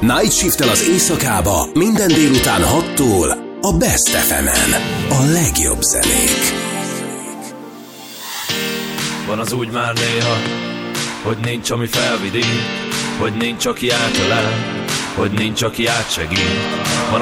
Night Shift-tel az éjszakába minden délután 6-tól a Best FM-en. A legjobb zenék. Van az úgy már néha, hogy nincs, ami felvidít, hogy nincs, aki átölel, hogy nincs, aki átsegít. Van